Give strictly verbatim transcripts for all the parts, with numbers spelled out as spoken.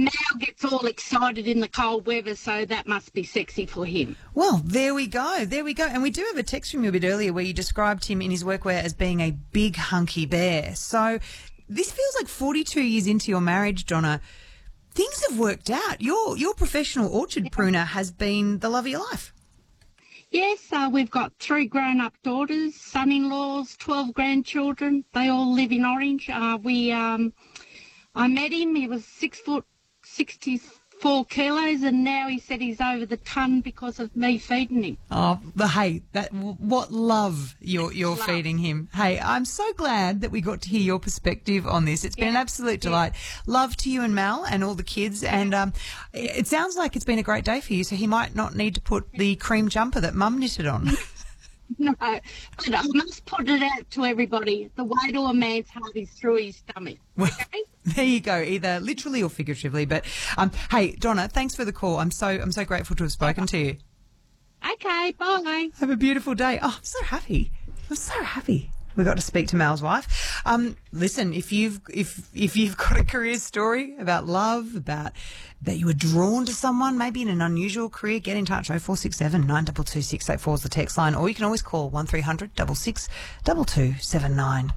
now gets all excited in the cold weather, so that must be sexy for him. Well, there we go. There we go. And we do have a text from you a bit earlier where you described him in his workwear as being a big hunky bear. So this feels like forty-two years into your marriage, Donna. Things have worked out. Your your professional orchard yeah. pruner has been the love of your life. Yes, uh, we've got three grown-up daughters, son-in-laws, twelve grandchildren. They all live in Orange. Uh, we, um, I met him. He was six foot, sixty-four kilos, and now he said he's over the ton because of me feeding him. Oh, but hey, that what love you're you're love. feeding him. Hey, I'm so glad that we got to hear your perspective on this. It's yeah. been an absolute delight. Yeah. Love to you and Mal and all the kids. And um, it sounds like it's been a great day for you. So he might not need to put the cream jumper that Mum knitted on. No, but I must put it out to everybody. The weight of a man's heart is through his stomach. Well, okay? There you go, either literally or figuratively. But um, hey, Donna, thanks for the call. I'm so I'm so grateful to have spoken to you. Okay, bye. Have a beautiful day. Oh, I'm so happy. I'm so happy. We got to speak to Mal's wife. Um, listen, if you've if if you've got a career story about love, about that you were drawn to someone, maybe in an unusual career, get in touch. oh four six seven, nine two two, six eight four is the text line, or you can always call one three hundred, six six, two two seven nine.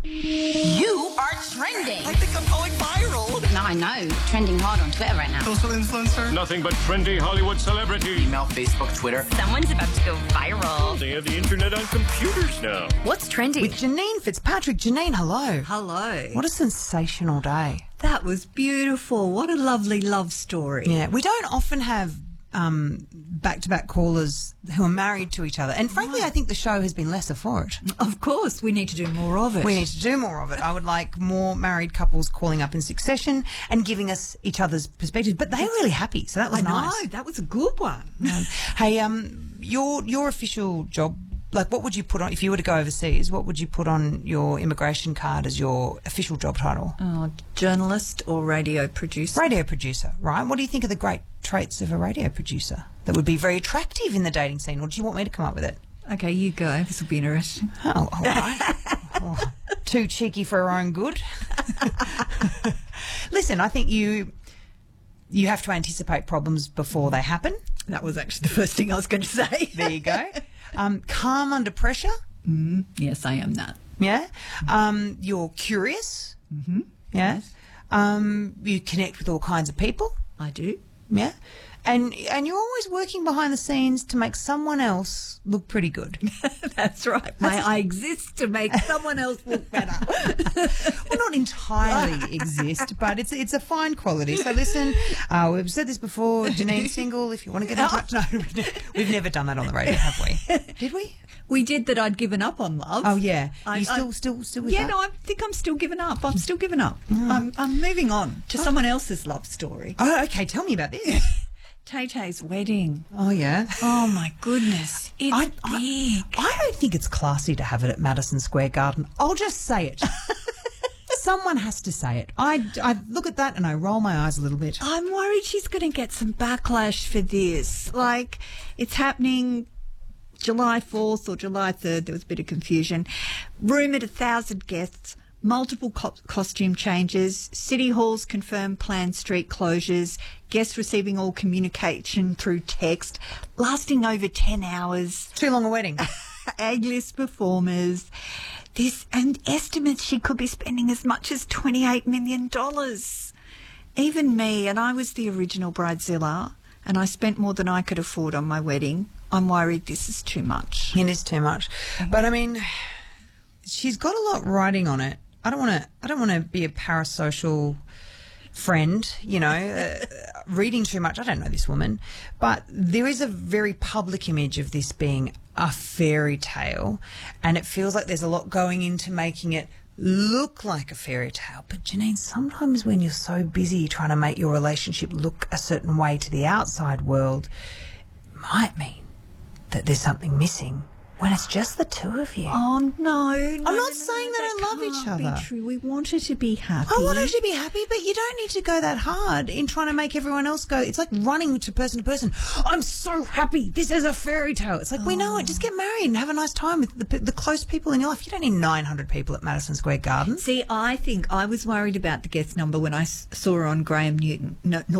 You are trending. I think I'm going viral. No, I know. Trending hard on Twitter right now. Social influencer. Nothing but trendy Hollywood celebrity. Email, Facebook, Twitter. Someone's about to go viral. They have the internet on computers now. What's trending? With Janine Fitzpatrick. Janine, hello. Hello. What a sensational day. That was beautiful. What a lovely love story. Yeah, we don't often have um, back-to-back callers who are married to each other. And frankly, I think the show has been lesser for it. Of course, we need to do more of it. We need to do more of it. I would like more married couples calling up in succession and giving us each other's perspectives. But they were really happy, so that was I know, nice. that was a good one. Um, hey, um, your your official job, like what would you put on, if you were to go overseas, what would you put on your immigration card as your official job title? Oh, journalist or radio producer? Radio producer, right? What do you think are the great traits of a radio producer that would be very attractive in the dating scene, or do you want me to come up with it? Okay, you go. This will be interesting. Oh, all right. Oh, too cheeky for her own good. Listen, I think you you have to anticipate problems before they happen. That was actually the first thing I was going to say. There you go. Um, calm under pressure. Mm, yes, I am that. Yeah. Um, you're curious. Mm-hmm. Yeah. Yes. Um, you connect with all kinds of people. I do. Yeah. And and you're always working behind the scenes to make someone else look pretty good. That's right. My, I exist to make someone else look better. Well, not entirely exist, but it's it's a fine quality. So listen, uh, we've said this before, Janine's single. If you want to get in touch, no, we've never done that on the radio, have we? Did we? We did that. I'd given up on love. Oh yeah, I, you still I, still still with yeah, that? no, I think I'm still giving up. I'm still giving up. Mm. I'm I'm moving on to oh. someone else's love story. Oh, okay. Tell me about this. Tay-Tay's wedding. Oh, yeah? Oh, my goodness. It's I, big. I, I don't think it's classy to have it at Madison Square Garden. I'll just say it. Someone has to say it. I, I look at that and I roll my eyes a little bit. I'm worried she's going to get some backlash for this. Like, it's happening July fourth or July third. There was a bit of confusion. Rumoured a thousand guests. Multiple co- costume changes, city halls confirmed planned street closures, guests receiving all communication through text, lasting over ten hours. Too long a wedding. A-list performers. This, and estimates she could be spending as much as twenty-eight million dollars. Even me, and I was the original bridezilla, and I spent more than I could afford on my wedding. I'm worried this is too much. It is too much. But, I mean, she's got a lot riding on it. I don't want to. I don't want to be a parasocial friend. You know, uh, reading too much. I don't know this woman, but there is a very public image of this being a fairy tale, and it feels like there's a lot going into making it look like a fairy tale. But Janine, sometimes when you're so busy trying to make your relationship look a certain way to the outside world, it might mean that there's something missing. When it's just the two of you. Oh, no. no I'm not no, saying no, they don't love each other. Be true. We want her to be happy. I want her to be happy, but you don't need to go that hard in trying to make everyone else go. It's like running to person to person. I'm so happy. This is a fairy tale. It's like, oh. we know it. Just get married and have a nice time with the, the close people in your life. You don't need nine hundred people at Madison Square Garden. See, I think I was worried about the guest number when I saw her on Graham Newton. No,